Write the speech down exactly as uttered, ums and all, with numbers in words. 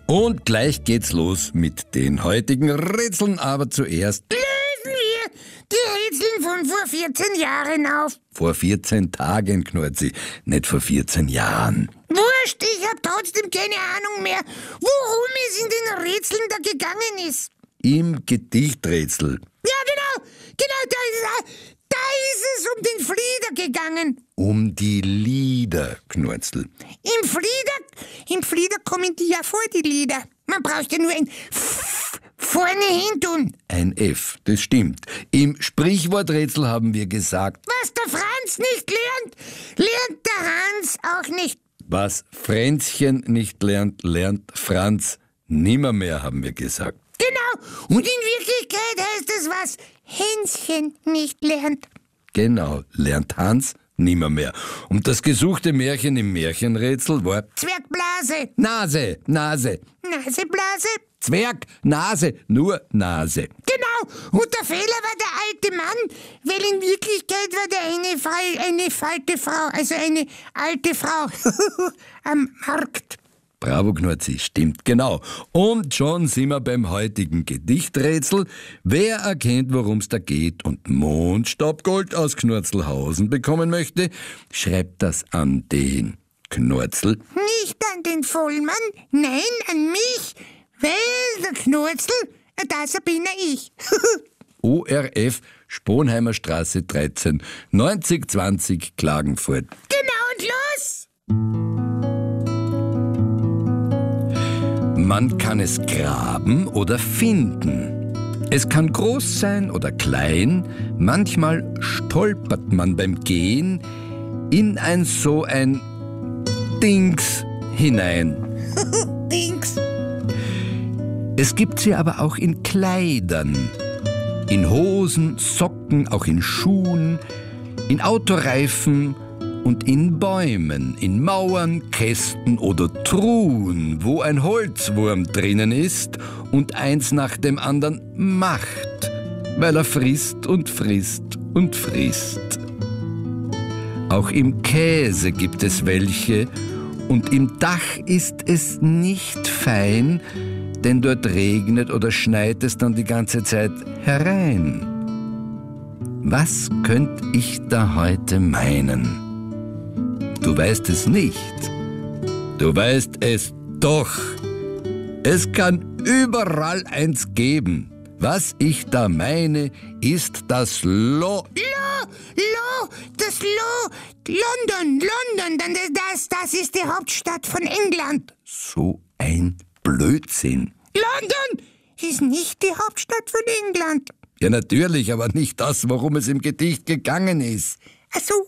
Und gleich geht's los mit den heutigen Rätseln, aber zuerst Lösen wir die Rätseln von vor vierzehn Jahren auf. vor vierzehn Tagen, Knurzi, nicht vor vierzehn Jahren. Wurscht, ich hab trotzdem keine Ahnung mehr, worum es in den Rätseln da gegangen ist. Im Gedichträtsel. Ja, genau, genau, da ist, da ist es um den Flieder gegangen. Um die Lieder, Knurzel. Im Flieder, im Flieder kommen die ja vor, die Lieder. Man braucht ja nur ein F vorne hin tun. Ein F, das stimmt. Im Sprichworträtsel haben wir gesagt, Was der Franz nicht lernt, lernt der Hans auch nicht. was Fränzchen nicht lernt, lernt Franz nimmermehr, haben wir gesagt. Genau, und in Wirklichkeit heißt es, was Hänschen nicht lernt. Genau, lernt Hans nimmermehr. Und das gesuchte Märchen im Märchenrätsel war Zwergblase, Nase, Nase, Naseblase. Zwerg, Nase, nur Nase. Genau, und der Fehler war der alte Mann, weil in Wirklichkeit war der eine, Fall, eine falte Frau, also eine alte Frau am Markt. Bravo, Knurzi, stimmt, genau. Und schon sind wir beim heutigen Gedichträtsel. Wer erkennt, worum es da geht und Mondstaubgold aus Knurzelhausen bekommen möchte, schreibt das an den Knurzel. Nicht an den Vollmann, nein, an mich, weil der Knurzel, das bin ja ich. O R F, Sponheimer Straße dreizehn, neunzig zwanzig Klagenfurt. Genau, und los! Man kann es graben oder finden. Es kann groß sein oder klein. Manchmal stolpert man beim Gehen in ein so ein Dings hinein. Dings. Es gibt sie aber auch in Kleidern, in Hosen, Socken, auch in Schuhen, in Autoreifen und in Bäumen, in Mauern, Kästen oder Truhen, wo ein Holzwurm drinnen ist und eins nach dem anderen macht, weil er frisst und frisst und frisst. Auch im Käse gibt es welche und im Dach ist es nicht fein, denn dort regnet oder schneit es dann die ganze Zeit herein. Was könnt ich da heute meinen? Du weißt es nicht. Du weißt es doch. Es kann überall eins geben. Was ich da meine, ist das Lo. Lo, Lo, das Lo, London, London, dann das, das ist die Hauptstadt von England. So ein Blödsinn. London ist nicht die Hauptstadt von England. Ja, natürlich, aber nicht das, worum es im Gedicht gegangen ist. Ach so,